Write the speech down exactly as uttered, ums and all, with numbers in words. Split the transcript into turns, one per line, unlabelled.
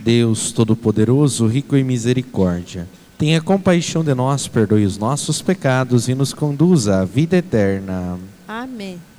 Deus Todo-Poderoso, rico em misericórdia, tenha compaixão de nós, perdoe os nossos pecados e nos conduza à vida eterna.
Amém.